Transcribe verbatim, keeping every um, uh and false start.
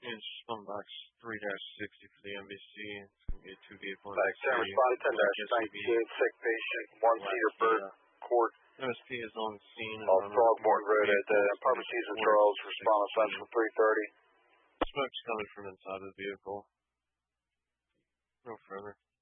It's one box three dash sixty for the M V C. It's going to be a two vehicle M V C. Ten responded ten dash ninety-eight, sick patient, one Cedar Bird Court. M S P is on scene. Off Throgmorton Road at the Apartment Cesar Charles, respond on Central three thirty. Smoke's coming from inside of the vehicle. No further.